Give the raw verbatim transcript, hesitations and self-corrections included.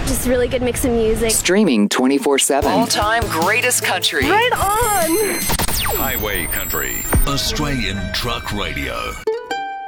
Just really good mix of music. Streaming twenty-four seven. All-time greatest country. Right on! Highway Country. Australian Truck Radio.